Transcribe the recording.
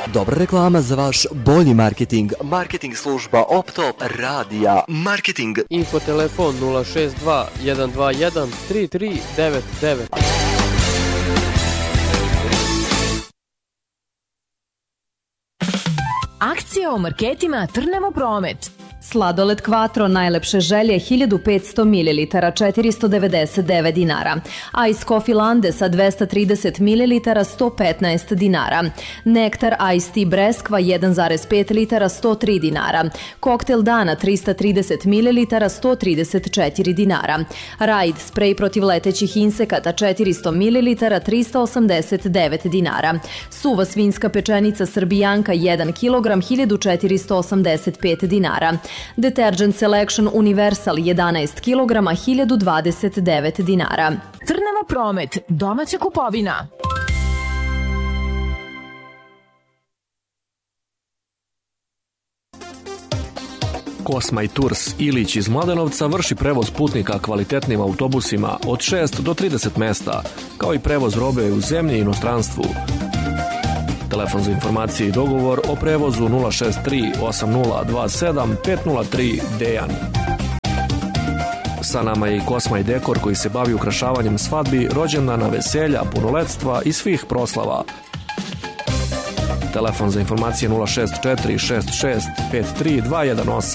Dobra reklama za vaš bolji marketing. Marketing služba Optop radija. Marketing. Infotelefon 062 121 3399. Akcija o marketima Trnavo Promet. Sladoled Quattro najlepše želje 1500 ml 499 dinara. Ice Coffee Lande sa 230 ml 115 dinara. Nektar Ice Tea Breskva 1,5 litara 103 dinara. Koktel dana 330 ml 134 dinara. Raid sprej protiv letećih insekata 400 ml 389 dinara. Suva svinjska pečenica Srbijanka 1 kg 1485 dinara. Detergent Selection Universal 11 kg 1029 dinara. Trnavo Promet, domaća kupovina. Kosma i Tours Ilić iz Mladenovca vrši prevoz putnika kvalitetnim autobusima od 6 do 30 mesta, kao i prevoz robe u zemlji i inostranstvu. Telefon za informacije i dogovor o prevozu 063 8027 503 Dejan. Sa nama je i Kosma i Dekor koji se bavi ukrašavanjem svadbi, rođendana, veselja, punoletstva i svih proslava. Telefon za informacije 064 66 53 218.